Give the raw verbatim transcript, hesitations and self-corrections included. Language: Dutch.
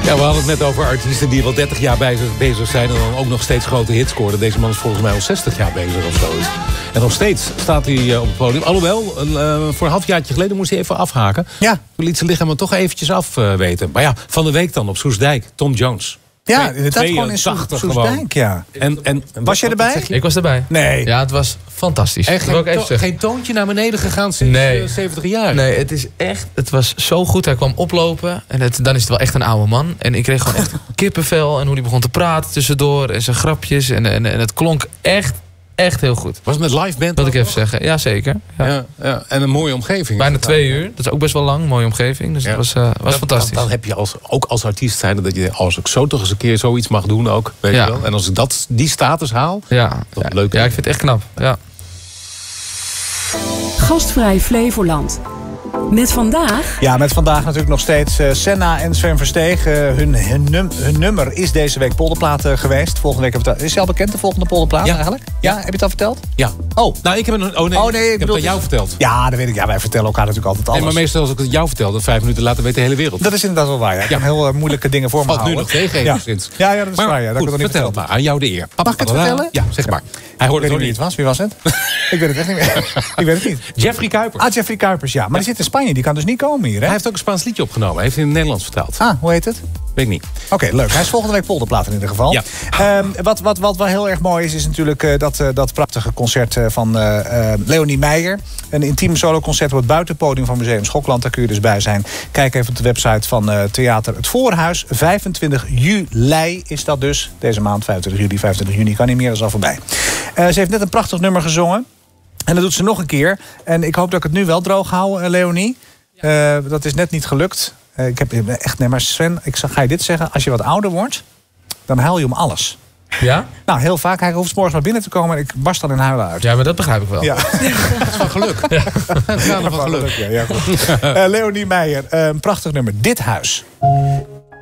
Ja, we hadden het net over artiesten die wel dertig jaar bezig, bezig zijn... en dan ook nog steeds grote hits scoren. Deze man is volgens mij al zestig jaar bezig of zo. En nog steeds staat hij uh, op het podium. Alhoewel, uh, voor een halfjaartje geleden moest hij even afhaken. Ja. Toen liet zijn lichaam het toch eventjes afweten. Uh, maar ja, van de week dan op Soestdijk, Tom Jones. Ja, inderdaad gewoon in Soestdijk, ja. En, en, was je erbij? Ik was erbij. Nee. Ja, het was fantastisch. En geen, to geen toontje naar beneden gegaan sinds nee. uh, zeventig jaar. Nee, het is echt, het was zo goed. Hij kwam oplopen en het, dan is het wel echt een oude man. En ik kreeg gewoon echt kippenvel en hoe hij begon te praten tussendoor. En zijn grapjes en, en, en het klonk echt, echt heel goed. Was het met live band? Wil ik even zeggen. Ja, zeker. Ja. Ja, ja. En een mooie omgeving. Bijna twee uur. Dat is ook best wel lang. Mooie omgeving. Dus ja. dat was, uh, was dan, fantastisch. Dan, dan heb je als, ook als artiest zijn dat je als ik zo toch eens een keer zoiets mag doen ook. Weet ja. je wel? En als ik dat, die status haal, ja. dat ja. leuk. Ja, ik vind het echt knap. Ja. Gastvrij Flevoland. Met vandaag... Ja, met vandaag natuurlijk nog steeds uh, Senna en Sven Versteeg. Uh, hun, hun, num hun nummer is deze week polderplaat uh, geweest. Volgende week heb je het, is je al bekend, de volgende polderplaat ja. eigenlijk? Ja, heb je het al verteld? Ja. Oh. Nou, ik heb het oh nee, oh, nee ik, ik heb het aan jou verteld. Ja, dat weet ik. Ja, wij vertellen elkaar natuurlijk altijd alles. Nee, maar meestal als ik het jou vertel, dan vijf minuten later weet de hele wereld. Dat is inderdaad wel waar. Ja. Ik kan heel uh, moeilijke dingen voor me Valt houden. nu nog tegen ja. enigszins. Ja, ja, dat is maar, waar. Ja. Dat goed, ik vertel het maar. Aan jou de eer. Mag ik het vertellen? Ja, zeg maar. Ja. Hij hoorde ik het weet nog niet niet. wie het was. Wie was het? Ik weet het echt niet meer. Ik weet het niet. Jeffrey Kuipers. Ah, Jeffrey Kuipers, ja. Maar ja. die zit in Spanje. Die kan dus niet komen hier, hè? Hij heeft ook een Spaans liedje opgenomen. Hij heeft het in het Nederlands vertaald. Ah, hoe heet het? Weet ik niet. Oké, okay, leuk. Hij is volgende week polderplaat in ieder geval. Ja. Um, wat, wat, wat wel heel erg mooi is, is natuurlijk uh, dat, uh, dat prachtige concert uh, van uh, uh, Leonie Meijer. Een intiem soloconcert op het buitenpodium van Museum Schokland. Daar kun je dus bij zijn. Kijk even op de website van uh, Theater Het Voorhuis. vijfentwintig juli is dat dus. Deze maand, vijfentwintig juli, vijfentwintig juni. Kan niet meer, dat is al voorbij. Uh, ze heeft net een prachtig nummer gezongen. En dat doet ze nog een keer. En ik hoop dat ik het nu wel droog hou, uh, Leonie. Uh, dat is net niet gelukt. Uh, ik heb echt, nee, maar Sven, ik ga je dit zeggen. Als je wat ouder wordt, dan huil je om alles. Ja? Nou, heel vaak. Hij hoeft 's morgens maar binnen te komen en ik barst dan in huilen uit. Ja, maar dat begrijp ik wel. Ja. Dat is van geluk. Ja. Dat is van geluk. Ja, ja, goed. uh, Leonie Meijer, uh, een prachtig nummer. Dit huis.